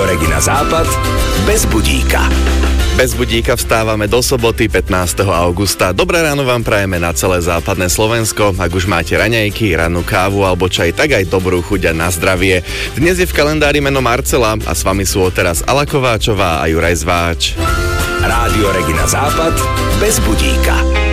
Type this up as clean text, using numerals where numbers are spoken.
Regina Západ bez budíka. Bez budíka vstávame do soboty 15. augusta. Dobré ráno vám prajeme na celé západné Slovensko. Ak už máte raňajky, rannú kávu alebo čaj, tak aj dobrú chuť a na zdravie. Dnes je v kalendári meno Marcela a s vami sú odteraz Ala Kováčová a Juraj Zváč. Rádio Regina Západ bez budíka.